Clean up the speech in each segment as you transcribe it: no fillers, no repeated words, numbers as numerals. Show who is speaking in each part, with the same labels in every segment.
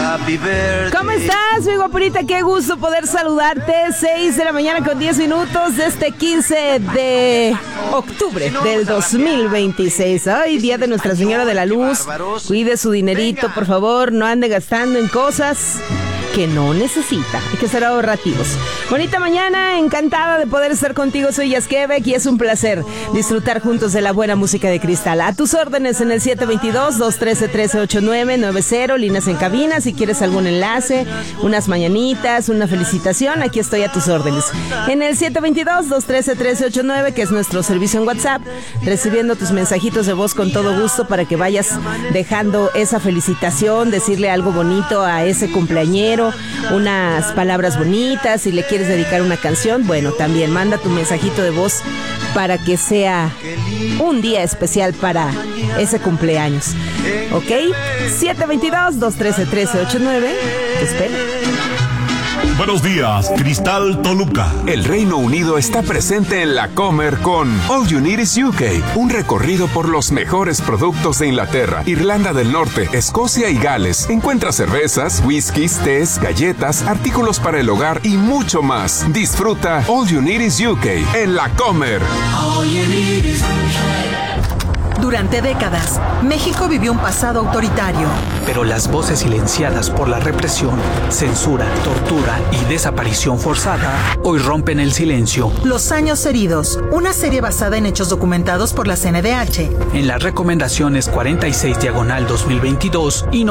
Speaker 1: ¿Cómo estás, mi guapurita? Qué gusto poder saludarte. 6 de la mañana con 10 minutos de este 15 de octubre del 2026. Ay, día de Nuestra Señora de la Luz. Cuide su dinerito, por favor. No ande gastando en cosas que no necesita. Hay que ser ahorrativos. Bonita mañana, encantada de poder estar contigo. Soy Yasquebec y es un placer disfrutar juntos de la buena música de Cristal. A tus órdenes en el 722-213-1389-90, líneas en cabina. Si quieres algún enlace, unas mañanitas, una felicitación, aquí estoy a tus órdenes. En el 722-213-1389, que es nuestro servicio en WhatsApp, recibiendo tus mensajitos de voz con todo gusto para que vayas dejando esa felicitación, decirle algo bonito a ese cumpleañero, unas palabras bonitas. Si le quieres dedicar una canción, bueno, también manda tu mensajito de voz para que sea un día especial para ese cumpleaños. ¿Ok? 722-213-1389. Te espero.
Speaker 2: Buenos días, Cristal Toluca.
Speaker 3: El Reino Unido está presente en la Comer con All You Need Is UK, un recorrido por los mejores productos de Inglaterra, Irlanda del Norte, Escocia y Gales. Encuentra cervezas, whiskies, tés, galletas, artículos para el hogar y mucho más. Disfruta All You Need Is UK en la Comer. All you need is
Speaker 4: Durante décadas, México vivió un pasado autoritario.
Speaker 5: Pero las voces silenciadas por la represión, censura, tortura y desaparición forzada hoy rompen el silencio.
Speaker 4: Los años heridos, una serie basada en hechos documentados por la CNDH.
Speaker 5: En las recomendaciones 46/2022 y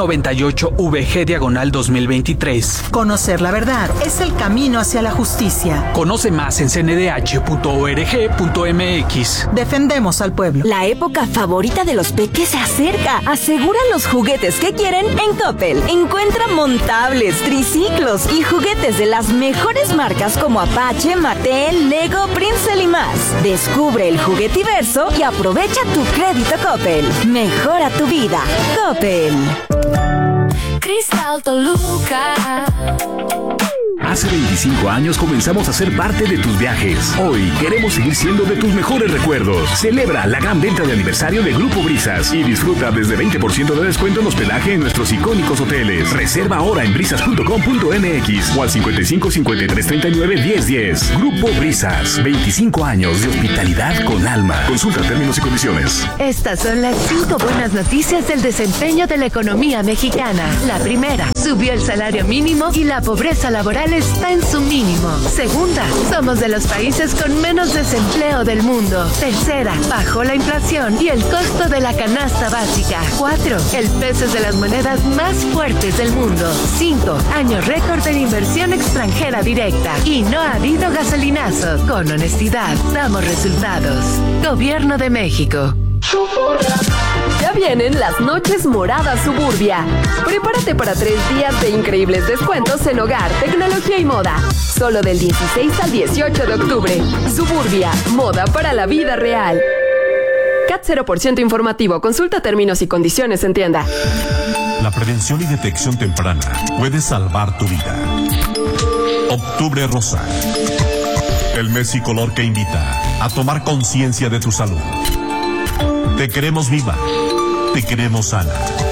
Speaker 5: 98/VG/2023.
Speaker 4: Conocer la verdad es el camino hacia la justicia.
Speaker 5: Conoce más en cndh.org.mx.
Speaker 4: Defendemos al pueblo.
Speaker 6: La época favorita de los peques se acerca. Asegura los juguetes que quieren en Coppel. Encuentra montables, triciclos y juguetes de las mejores marcas como Apache, Mattel, Lego, Princeton y más. Descubre el juguetiverso y aprovecha tu crédito Coppel. Mejora tu vida. Coppel.
Speaker 7: Cristal Toluca.
Speaker 2: Hace 25 años comenzamos a ser parte de tus viajes. Hoy queremos seguir siendo de tus mejores recuerdos. Celebra la gran venta de aniversario de Grupo Brisas y disfruta desde 20% de descuento en hospedaje en nuestros icónicos hoteles. Reserva ahora en brisas.com.mx o al 55 53 39 10 10. Grupo Brisas, 25 años de hospitalidad con alma. Consulta términos y condiciones.
Speaker 8: Estas son las 5 buenas noticias del desempeño de la economía mexicana. La primera, subió el salario mínimo y la pobreza laboral está en su mínimo. Segunda, somos de los países con menos desempleo del mundo. Tercera, bajó la inflación y el costo de la canasta básica. 4, el peso es de las monedas más fuertes del mundo. 5, año récord en inversión extranjera directa. Y no ha habido gasolinazo. Con honestidad, damos resultados. Gobierno de México.
Speaker 9: Ya vienen las noches moradas Suburbia. Prepárate para 3 días de increíbles descuentos en hogar, tecnología y moda. Solo del 16 al 18 de octubre. Suburbia, moda para la vida real. CAT 0% informativo. Consulta términos y condiciones en tienda.
Speaker 2: La prevención y detección temprana puede salvar tu vida. Octubre Rosa. El mes y color que invita a tomar conciencia de tu salud. Te queremos viva, te queremos sana.